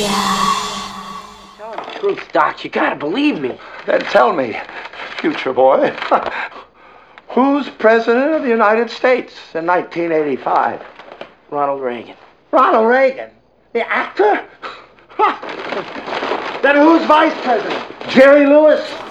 Tell the truth, Doc. You gotta believe me. Then tell me, future boy, who's president of the United States in 1985? Ronald Reagan. Ronald Reagan? The actor? Then who's vice president? Jerry Lewis?